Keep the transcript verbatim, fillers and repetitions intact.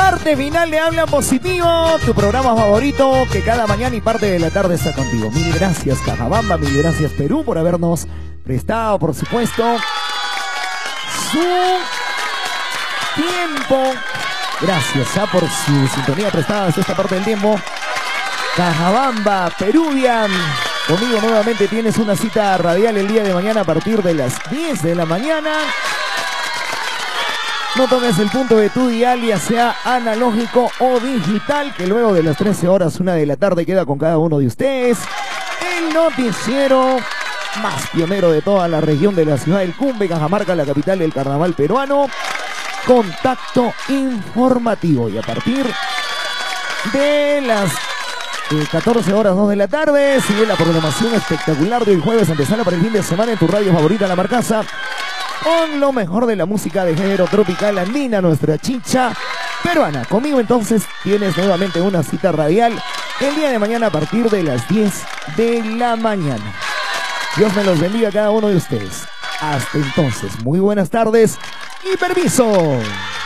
parte final de Habla Positivo, tu programa favorito que cada mañana y parte de la tarde está contigo. Mil gracias Cajabamba, mil gracias Perú por habernos prestado, por supuesto, su tiempo. Gracias ¿ah? por su sintonía prestada hasta esta parte del tiempo. Cajabamba, Peruvian. Conmigo nuevamente tienes una cita radial el día de mañana a partir de las diez de la mañana. No tomes el punto de tu dial, ya sea analógico o digital, que luego de las trece horas, una de la tarde, queda con cada uno de ustedes el noticiero más pionero de toda la región de la ciudad del Cumbe, Cajamarca, la capital del carnaval peruano. Contacto informativo. Y a partir de las eh, catorce horas, dos de la tarde, sigue la programación espectacular de hoy jueves, antesala para el fin de semana en tu radio favorita, La Marcaza, con lo mejor de la música de género tropical andina, nuestra chicha peruana. Conmigo entonces tienes nuevamente una cita radial el día de mañana a partir de las diez de la mañana. Dios me los bendiga a cada uno de ustedes. Hasta entonces, muy buenas tardes y permiso.